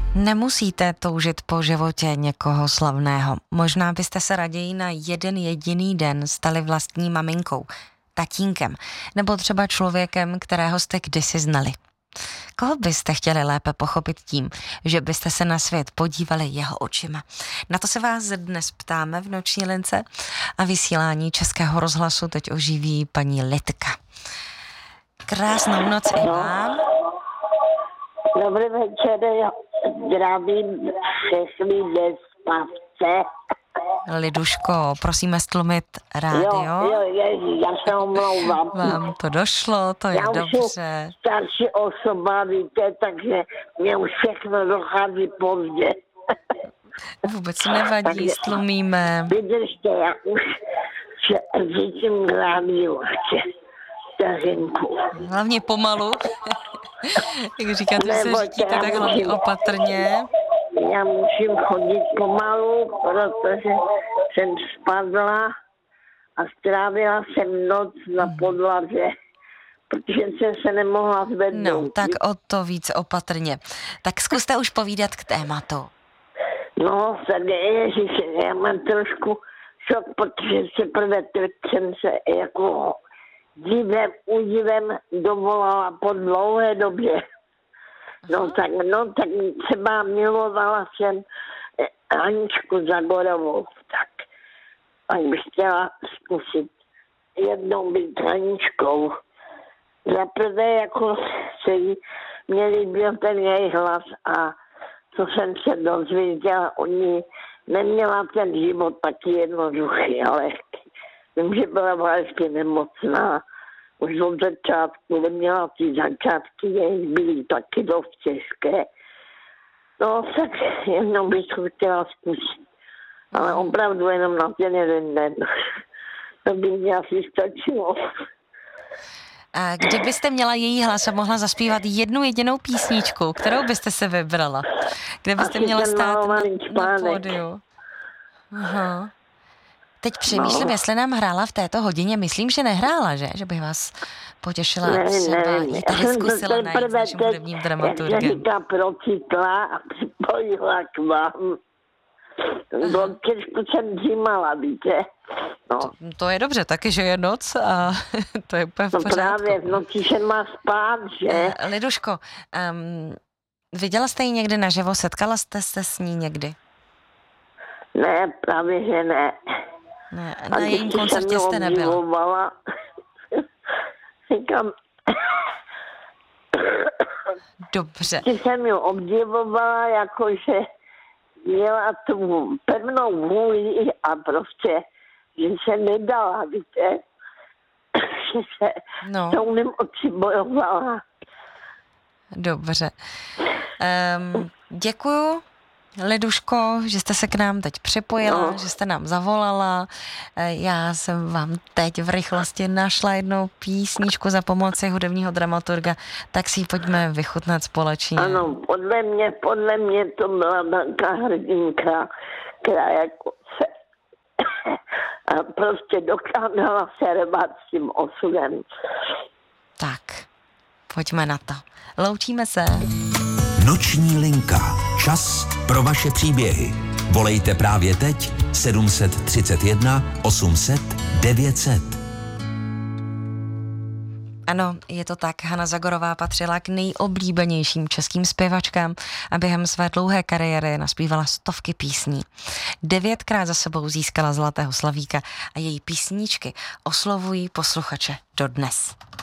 Nemusíte toužit po životě někoho slavného. Možná byste se raději na jeden jediný den stali vlastní maminkou, tatínkem, nebo třeba člověkem, kterého jste kdysi znali. Koho byste chtěli lépe pochopit tím, že byste se na svět podívali jeho očima? Na to se vás dnes ptáme v Noční lince a vysílání Českého rozhlasu teď oživí paní Lidka. Krásnou noc i vám. Dobrý večer, zdravím všechny nespavce. Liduško, prosíme stlumit rádio. Jo, já se omlouvám. Vám to došlo, to je já dobře. Já už jsem starší osoba, víte, takže mě už všechno dochází pozdě. Vůbec nevadí, stlumíme. Vydržte, já už řečím k rádiu. Vteřinku. Hlavně pomalu. Jak říkáte, že se řídíte, tak hlavně opatrně. Já musím chodit pomalu, protože jsem spadla a strávila jsem noc na podlaze, protože jsem se nemohla zvednout. No, tak o to víc opatrně. Tak zkuste už povídat k tématu. No, ježiši, já mám trošku šok, protože se prvé jsem se jako údivem dovolala po dlouhé době. No tak třeba milovala jsem Aničku Zagorovou, tak bych chtěla zkusit jednou být Aničkou. Zaprvé jako se jí mě líbil ten její hlas a co jsem se dozvěděla o ní, neměla ten život taky jednoduchý, ale vím, že byla vážně nemocná. Už od začátku neměla ty začátky, jejich byly taky dost těžké. No, tak jenom bych to chtěla zkusit. Ale opravdu jenom na ten jeden den. To by mě asi stačilo. A kdybyste měla její hlas a mohla zaspívat jednu jedinou písničku, kterou byste se vybrala? Kde byste asi měla stát na spánek. pódiu? Aha. Teď přemýšlím, jestli nám hrála v této hodině. Myslím, že nehrála, že? Že bych vás potěšila třeba. Ji tady zkusila najít s naším hudebním dramaturgem. Jak se říká, procitla a připojila k vám. Trošku jsem dřímala, víte. No. To je dobře, taky, že je noc a to je úplně v pořádku. Právě v noci se má spát, že? Liduško, viděla jste ji někdy naživo? Setkala jste se s ní někdy? Ne, právě že ne. Ne, na jejím koncertě jste nebyla. Říkám, dobře. jsem ji obdivovala, jakože měla tu pevnou vůli a prostě, že se nedala, víte, že se tou nemocí bojovala. Dobře. Děkuju, Liduško, že jste se k nám teď připojila, že jste nám zavolala. Já jsem vám teď v rychlosti našla jednou písničku za pomoci hudebního dramaturga, tak si ji pojďme vychutnat společně. Ano, podle mě to byla velká hrdinka, která jako se a prostě dokázala se rvat s tím osudem. Tak, pojďme na to. Loučíme se. Noční linka. Čas pro vaše příběhy. Volejte právě teď 731 800 900. Ano, je to tak. Hana Zagorová patřila k nejoblíbenějším českým zpěvačkám a během své dlouhé kariéry naspívala stovky písní. 9krát za sebou získala Zlatého slavíka a její písničky oslovují posluchače dodnes.